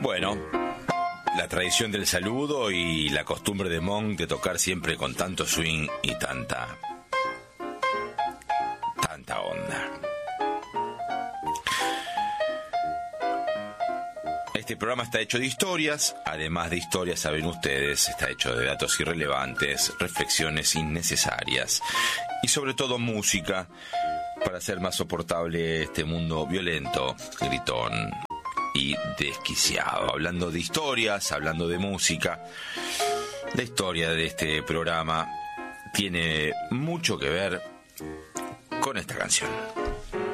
Bueno, la tradición del saludo y la costumbre de Monk de tocar siempre con tanto swing y tanta onda. Este programa está hecho de historias, además de historias, saben ustedes, está hecho de datos irrelevantes, reflexiones innecesarias y sobre todo música para hacer más soportable este mundo violento, gritón y desquiciado. Hablando de historias, hablando de música, la historia de este programa tiene mucho que ver con esta canción.